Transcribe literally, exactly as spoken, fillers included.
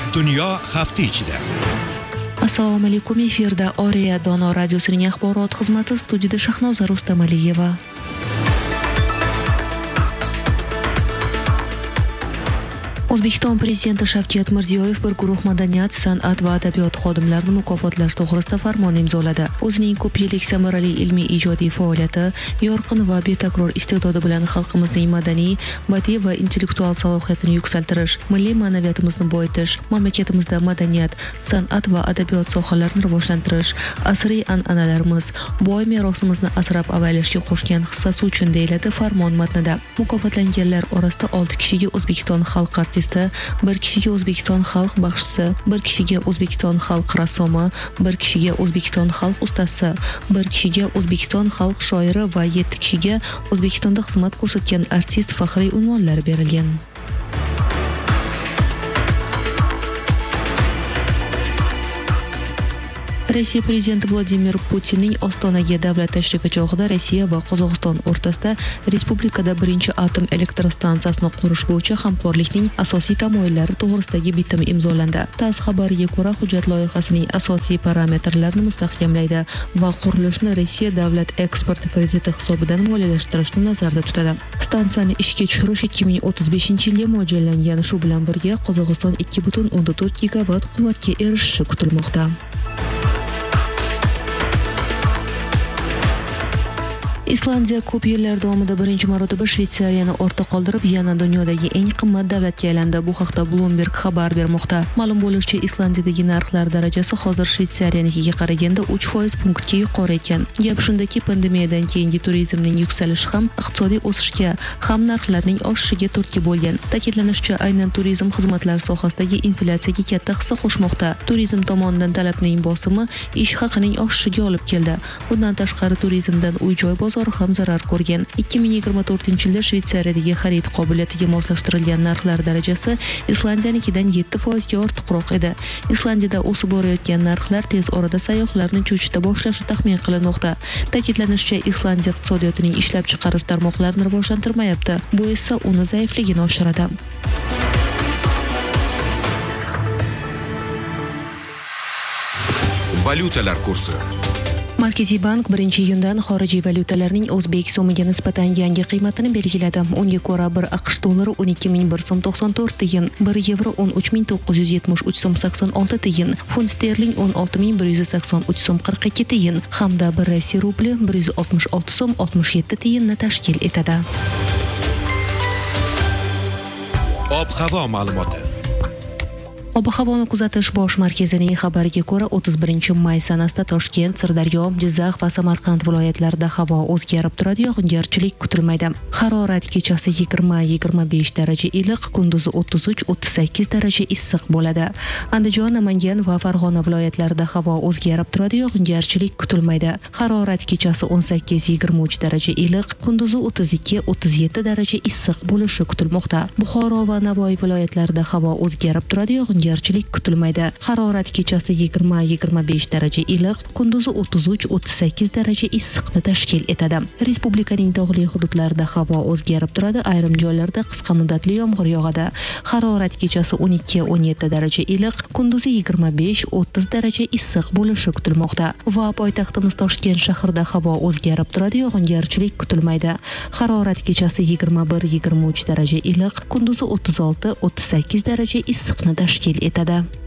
Dunyo hafta ichida. Assalomu alaykum, efirda Oriya Dono radiosining axborot xizmati, studiyada Shahnoza Rustamaliyeva. O'zbekiston Prezidenti Shavkat Mirziyoyev bir guruh madaniyat, san'at va adabiyot xodimlarini mukofotlash to'g'risida farmon imzoladi. O'zining ko'p yillik samarali ilmiy ijodiy faoliyati, yorqin va betakror iste'dodi bilan xalqimizning madaniy, badiiy va intellektual salohiyatini yuksaltirish, milliy ma'naviyatimizni boyitish, mamlakatimizda madaniyat, san'at va adabiyot sohalarini rivojlantirish, asriy an'analarimiz, boy merosimizni asrab-avaylashga qo'shgan hissasi uchun deyiladi farmon matnida. Mukofotlanganlar orasida olti kishiga O'zbekiston xalq artisti, bir kishiga O'zbekiston xalq baxshisi, bir kishiga O'zbekiston xalq rassomi, bir kishiga O'zbekiston xalq ustasi, bir kishiga O'zbekiston xalq shoiri va yetti kishiga O'zbekistonda xizmat ko'rsatgan artist faxriy unvonlari berilgan. Rossiya prezidenti Vladimir Putinning Ostonaga davlat tashrifi chog'ida Rossiya va Qozog'iston o'rtasida respublikada birinchi atom elektr stansiyasini qurish bo'yicha hamkorlikning asosiy tamoyillari to'g'risidagi bitim imzolandi. TASS xabariga ko'ra, hujjat loyihasining asosiy parametrlarini mustahkamlaydi va qurilishni Rossiya davlat eksporti krediti hisobidan moliyalashtirishni nazarda tutadi. Stansiyani ishga tushirish ikki ming o'ttiz beshinchi yilga mo'ljallangan. Shu bilan birga Qozog'iston ikki butun o'nda to'rt gigavat quvvatga erishishi kutilmoqda. Islandiya ko'p yillar davomida birinchi marotaba Shvetsariyani ortda qoldirib, yana dunyodagi eng qimmat davlatga aylandi. Bu haqda Bloomberg xabar bermoqda. Ma'lum bo'lishicha, Islandiyadagi narxlar darajasi hozir Shvetsariyanikiga qaraganda uch foiz punktga yuqori ekan. Gap shundaki, pandemiyadan keyingi turizmning yuksalishi ham iqtisodiy o'sishga, ham narxlarning oshishiga turtki bo'lgan. Ta'kidlanishicha, aynan turizm xizmatlari sohasidagi inflyatsiyaga katta hissa qo'shmoqda. Turizm tomonidan talabning bosimi ish haqining oshishiga olib keldi. Bundan tashqari, turizmdan uy-joy bozori ham zarar ko'rgan. ikki ming yigirma to'rtinchi yilda Shvetsariyadagi xarid qobiliyatiga moslashtirilgan narxlar darajasi Islandiyanikidan yetti foizga ortiqroq edi. Islandiyada o'sib borayotgan narxlar tez orada sayyohlarni cho'chita boshlashi taxmin qilinmoqda. Ta'kidlanishicha, Islandiya iqtisodiyotining ishlab chiqarish tarmoqlarini rivojlantirmayapti. Bu esa uni zaifligini oshiradi. Valyutalar kursi. Markaziy bank birinchi iyundan xorijiy valyutalarning o'zbek so'miga nisbatan yangi qiymatini belgiladi. Unga ko'ra, bir AQSh dollari o'n ikki ming bir so'm to'qson to'rt tiyin, bir yevro o'n uch ming to'qqiz yuz yetmish uch so'm sakson olti tiyin, funt sterling o'n olti ming bir yuz sakson uch so'm qirq ikki tiyin hamda bir Rossiya rubli bir yuz oltmish olti so'm oltmish yetti tiyinni tashkil etadi. Ob-havo ma'lumoti. Ob-havoni kuzatish bosh markazining xabariga ko'ra, o'ttiz birinchi may sanasida Toshkent, Sirdaryo, Jizzax va Samarqand viloyatlarida havo o'zgarib turadi, yog'ingarchilik kutilmaydi. Harorat kechasi yigirma yigirma besh daraja iliq, kunduzi o'ttiz uch o'ttiz sakkiz daraja issiq bo'ladi. Andijon, Namangan va Farg'ona viloyatlarida havo o'zgarib turadi, yog'ingarchilik kutilmaydi. Harorat kechasi o'n sakkiz yigirma uch daraja iliq, kunduzi o'ttiz ikki o'ttiz yetti daraja issiq bo'lishi kutilmoqda. Buxoro va Navoiy viloyatlarida havo o'zgarib turadi, yog'ingarchilik Yog'ingarchilik kutilmaydi. Harorat kechasi yigirma yigirma besh daraja iliq, kunduzi o'ttiz uch o'ttiz sakkiz daraja issiqni tashkil etadi. Respublikaning tog'li hududlarida havo o'zgarib turadi, ayrim joylarda qisqa muddatli yomg'ir yog'adi. Harorat kechasi o'n ikki o'n yetti daraja iliq, kunduzi yigirma besh o'ttiz daraja issiq bo'lishi kutilmoqda. Va poytaxtimiz Toshkent shahrida havo o'zgarib turadi, yog'ingarchilik kutilmaydi. Harorat kechasi yigirma bir yigirma uch daraja iliq, kunduzi o'ttiz olti o'ttiz sakkiz daraja issiqni tashkil etadi.